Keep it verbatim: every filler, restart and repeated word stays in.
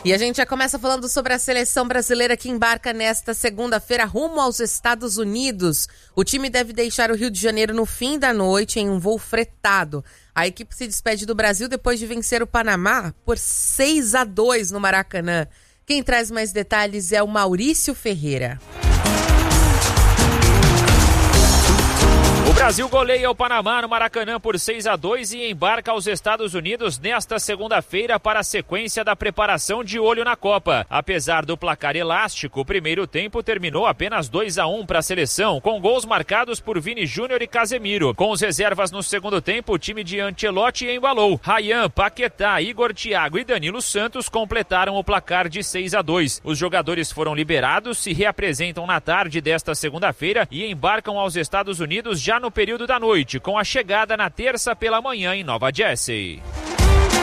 E a gente já começa falando sobre a seleção brasileira que embarca nesta segunda-feira rumo aos Estados Unidos. O time deve deixar o Rio de Janeiro no fim da noite em um voo fretado. A equipe se despede do Brasil depois de vencer o Panamá por seis a dois no Maracanã. Quem traz mais detalhes é o Maurício Ferreira. O Brasil goleia o Panamá no Maracanã por seis a dois e embarca aos Estados Unidos nesta segunda-feira para a sequência da preparação de olho na Copa. Apesar do placar elástico, o primeiro tempo terminou apenas dois a um para a seleção, com gols marcados por Vini Júnior e Casemiro. Com os reservas no segundo tempo, o time de Ancelotti embalou. Ryan, Paquetá, Igor Thiago e Danilo Santos completaram o placar de seis a dois. Os jogadores foram liberados, se reapresentam na tarde desta segunda-feira e embarcam aos Estados Unidos já no período da noite, com a chegada na terça pela manhã em Nova Jersey.